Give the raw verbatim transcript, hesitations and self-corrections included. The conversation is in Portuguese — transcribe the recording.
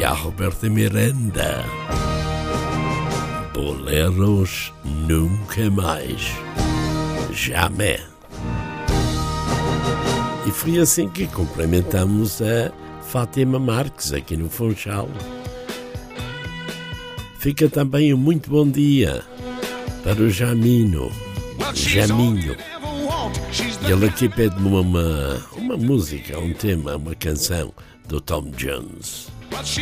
e a Roberta Miranda. Boleros nunca mais. Jamais. E foi assim que cumprimentamos a Fátima Marques aqui no Funchal. Fica também um muito bom dia para o Jamino, Jaminho. Ele aqui pede-me uma, uma música, um tema, uma canção do Tom Jones.